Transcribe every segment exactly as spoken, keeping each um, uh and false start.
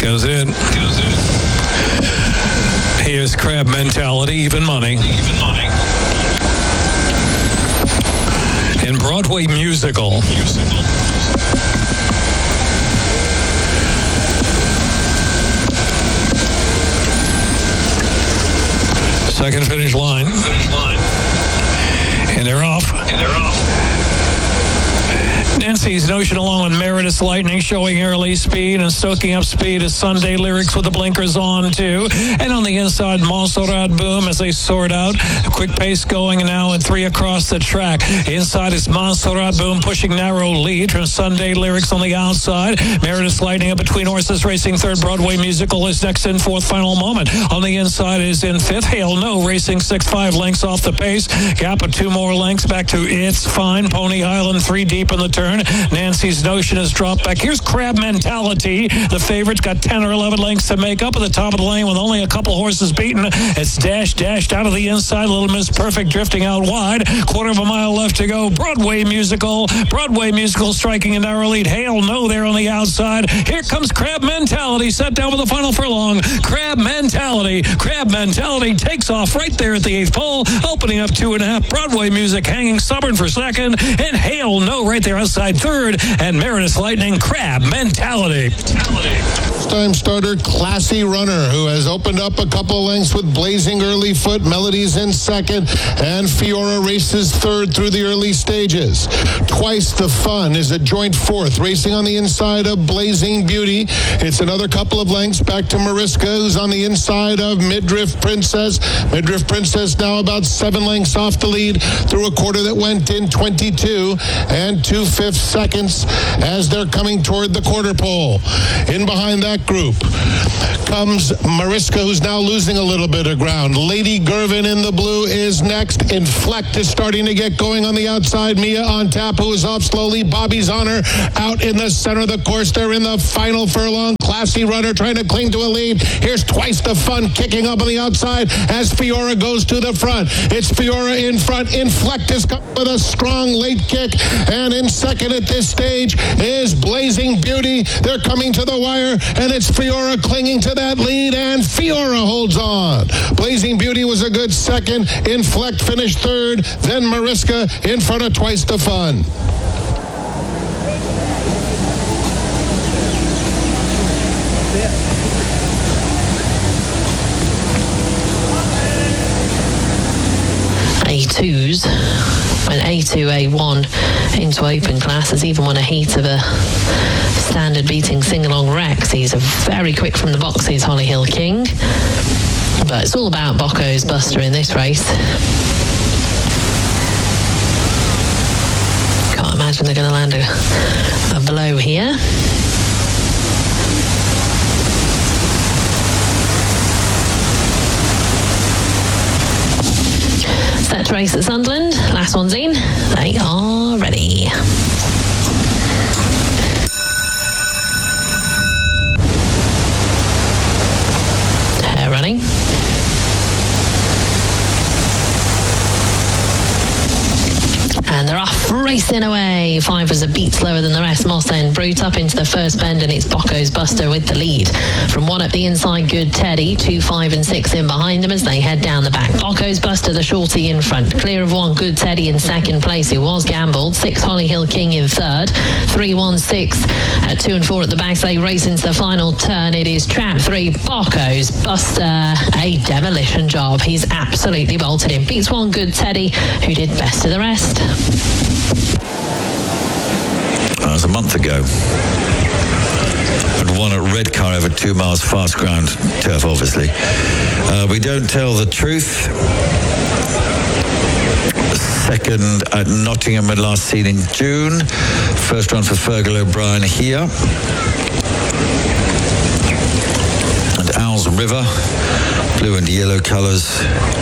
Goes in. Goes in. Here's Crab Mentality, even money. Even money. In Broadway Musical. Musical. Second finish line. Finish line. And they're off. And they're off. Nancy's Notion along with Meredith's Lightning showing early speed and soaking up speed as Sunday Lyrics with the blinkers on too. And on the inside, Montserrat Boom as they sort out. A quick pace going now and three across the track. Inside is Montserrat Boom pushing narrow lead from Sunday Lyrics on the outside. Meredith's Lightning up between horses racing third. Broadway Musical is next in fourth. Final Moment on the inside is in fifth. Hail No racing six, five lengths off the pace. Gap of two more lengths back to It's Fine. Pony Island three deep in the turn. Nancy's Notion has dropped back. Here's Crab Mentality. The favorite's got ten or eleven lengths to make up at the top of the lane with only a couple horses beaten. It's Dash dashed out of the inside. Little Miss Perfect drifting out wide. Quarter of a mile left to go. Broadway Musical. Broadway Musical striking a narrow lead. Hail No there on the outside. Here comes Crab Mentality. Set down with the final furlong. Crab Mentality. Crab Mentality takes off right there at the eighth pole. Opening up two and a half. Broadway Music hanging stubborn for second. And Hail No right there outside third, and Meredith's Lightning. Crab Mentality. Time starter Classy Runner, who has opened up a couple lengths with Blazing Early Foot. Melody's in second, and Fiora races third through the early stages. Twice the Fun is a joint fourth, racing on the inside of Blazing Beauty. It's another couple of lengths back to Mariska, who's on the inside of Midriff Princess. Midriff Princess now about seven lengths off the lead through a quarter that went in twenty-two and two-fifths seconds as they're coming toward the quarter pole. In behind that group comes Mariska, who's now losing a little bit of ground. Lady Gervin in the blue is next. Inflect is starting to get going on the outside. Mia on Tap, who is off slowly. Bobby's Honor out in the center of the course. They're in the final furlong. Classy Runner trying to cling to a lead. Here's Twice the Fun kicking up on the outside as Fiora goes to the front. It's Fiora in front. Inflect is coming with a strong late kick, and in second at this stage is Blazing Beauty. They're coming to the wire, and it's Fiora clinging to that lead, and Fiora holds on. Blazing Beauty was a good second. Inflect finished third, then Mariska in front of Twice the Fun. A twos went A two, A one into open classes, even won a heat of a standard beating sing-along Rex. He's a very quick from the boxes, Holly Hill King. But it's all about Bocco's Buster in this race. Can't imagine they're going to land a, a blow here. Set race at Sunderland. Last one's in. They are ready. Hair running. And they're off racing away. Five was a beat slower than the rest. Moss and Brute up into the first bend, and it's Bocco's Buster with the lead. From one up the inside, Good Teddy. Two, five and six in behind them as they head down the back. Bocco's Buster, the shorty in front. Clear of one, Good Teddy in second place, who was gambled. Six, Holly Hill King in third. Three, one, six, uh, two and four at the back. So they race into the final turn. It is trap three, Bocco's Buster. A demolition job. He's absolutely bolted in. Beats one, Good Teddy, who did best of the rest. That was a month ago. And won at Redcar over two miles fast ground turf, obviously. Uh, we don't tell the truth. Second at Nottingham, had last seen in June. First run for Fergal O'Brien here. And Owls River, blue and yellow colours,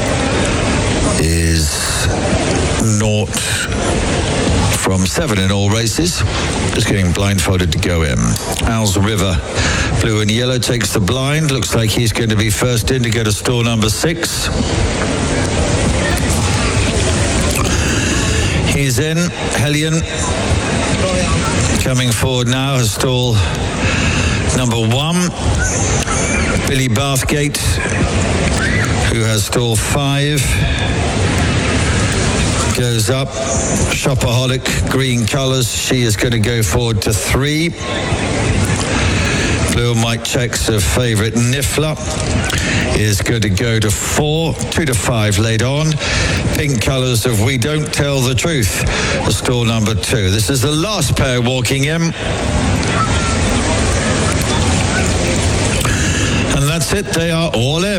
is naught from seven in all races. Just getting blindfolded to go in. Owls River, blue and yellow, takes the blind. Looks like he's going to be first in to go to stall number six. He's in. Hellion coming forward now, has stall Number one, Billy Bathgate, who has stall five, goes up. Shopaholic, green colours. She is going to go forward to three. Blue and white checks of favourite Niffler is going to go to four, two to five laid on. Pink colours of We Don't Tell the Truth, stall number two. This is the last pair walking in. And that's it, they are all in.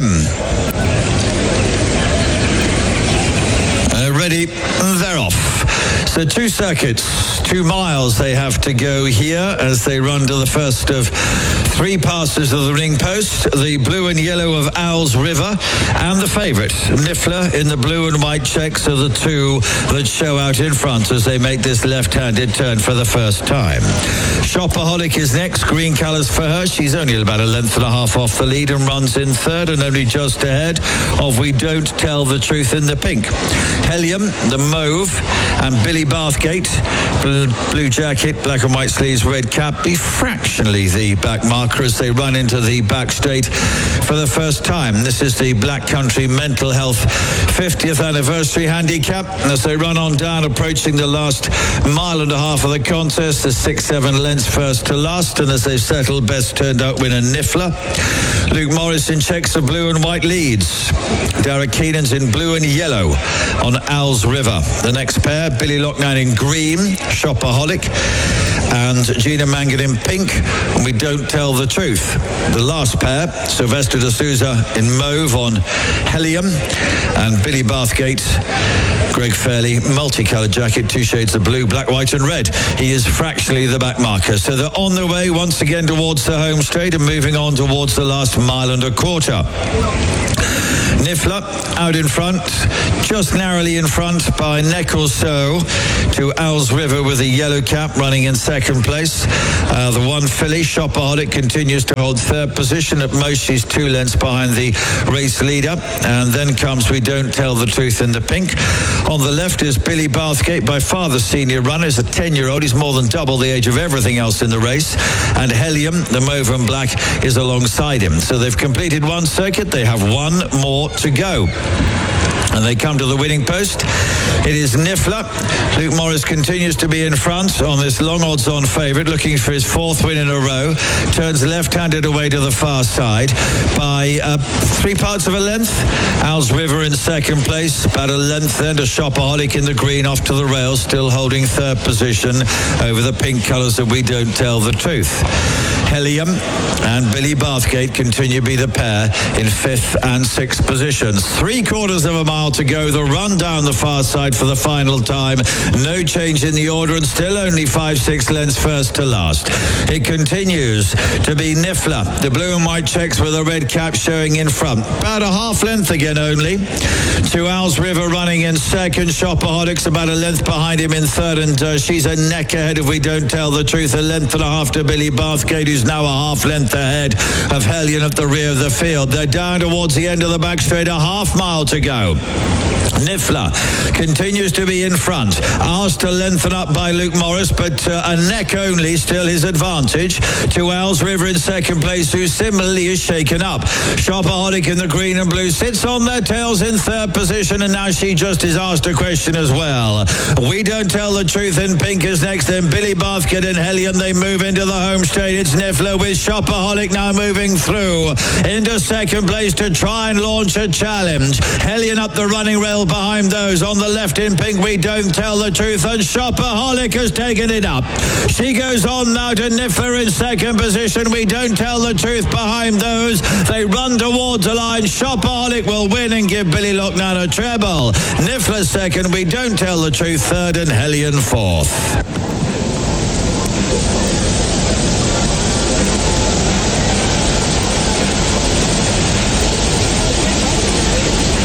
Uh, ready, they're off. So two circuits, two miles they have to go here as they run to the first of three passes of the ring post. The blue and yellow of Owls River and the favourite, Niffler, in the blue and white checks, are the two that show out in front as they make this left-handed turn for the first time. Shopaholic is next, green colours for her. She's only about a length and a half off the lead and runs in third and only just ahead of We Don't Tell the Truth in the pink. Helium, the mauve, and Billy Bathgate, blue, blue jacket, black and white sleeves, red cap, be fractionally the back marker as they run into the back straight for the first time. This is the Black Country Mental Health fiftieth Anniversary Handicap. As they run on down, approaching the last mile and a half of the contest, the six, seven lengths first to last, and as they settle, best turned out winner Niffler. Luke Morris in checks of blue and white leads. Derek Keenan's in blue and yellow on Owls River. The next pair, Billy Loughnane in green, Shopaholic, and Gina Mangan in pink, and We Don't Tell the Truth. The last pair, Sylvester de Souza in mauve on Helium, and Billy Bathgate, Greg Fairley, multicoloured jacket, two shades of blue, black, white and red. He is fractionally the back marker. So they're on their way once again towards the home straight and moving on towards the last mile and a quarter. Niffler out in front, just narrowly in front by neck or so to Owls River with a yellow cap running in second place. Uh, the one filly, Shopaholic, continues to hold third position. At most, she's two lengths behind the race leader. And then comes We Don't Tell the Truth in the pink. On the left is Billy Bathgate, by far the senior runner. He's a ten-year-old. He's more than double the age of everything else in the race. And Helium, the mauve and black, is alongside him. So they've completed one circuit. They have one more to go. And they come to the winning post. It is Niffler. Luke Morris continues to be in front on this long odds-on favourite, looking for his fourth win in a row. Turns left-handed away to the far side by uh, three parts of a length. Owls River in second place, about a length then to Shopaholic in the green off to the rails, still holding third position over the pink colours that We Don't Tell the Truth. Helium and Billy Bathgate continue to be the pair in fifth and sixth positions. Three quarters of a mile to go. The run down the far side for the final time. No change in the order and still only five, six lengths first to last. It continues to be Niffler. The blue and white checks with a red cap showing in front. About a half length again only. To Owls River running in second. Shopaholic's about a length behind him in third, and uh, she's a neck ahead if We Don't Tell the Truth. A length and a half to Billy Bathgate, who's now a half length ahead of Hellion at the rear of the field. They're down towards the end of the back straight, a half mile to go. Niffler continues to be in front, asked to lengthen up by Luke Morris, but uh, a neck only still his advantage. To Owls River in second place, who similarly is shaken up. Shopaholic in the green and blue sits on their tails in third position, and now she just is asked a question as well. We Don't Tell the Truth in pink is next, then Billy Bathgate and Helium. They move into the home straight. It's Niffler with Shopaholic now moving through into second place to try and launch a challenge. Helion up the running rail behind those. On the left in pink, We Don't Tell the Truth, and Shopaholic has taken it up. She goes on now to Niffler in second position. We Don't Tell the Truth behind those. They run towards the line. Shopaholic will win and give Billy Loughnane a treble. Niffler second, We Don't Tell the Truth third, and Helion fourth.